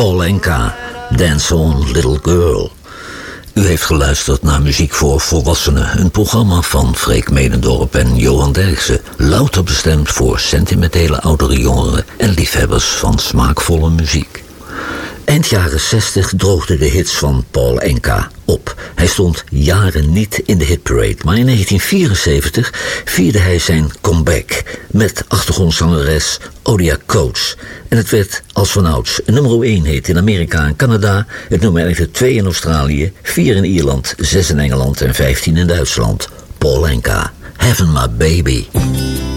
Paul Anka, Dance On Little Girl. U heeft geluisterd naar Muziek voor Volwassenen, een programma van Freek Medendorp en Johan Derksen, louter bestemd voor sentimentele oudere jongeren en liefhebbers van smaakvolle muziek. Eind jaren 60 droogden de hits van Paul Anka op. Hij stond jaren niet in de hitparade, maar in 1974 vierde hij zijn comeback met achtergrondzangeres Odia Coates. En het werd als vanouds een nummer 1 hit in Amerika en Canada, het nummer 2 in Australië, 4 in Ierland, 6 in Engeland en 15 in Duitsland. Paul Anka, Heaven My Baby.